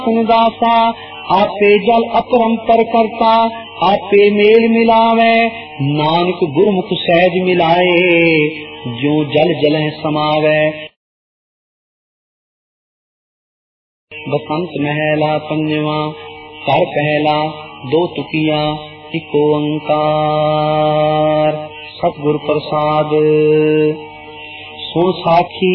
दासा आपे जल अपरंपर करता, आपे मेल मिलावे नानक गुरमुख सहज मिलाए, जो जल जलह समावे। बसंत महला पंजवा कर पहला दो तुकिया इक ओंकार। सतगुर प्रसाद। सुन साखी